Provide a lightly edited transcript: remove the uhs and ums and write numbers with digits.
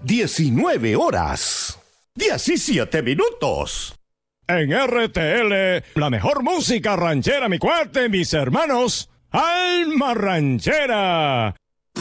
19 horas, 17 minutos. En RTL, la mejor música ranchera, mi cuate, mis hermanos. ¡Alma Ranchera!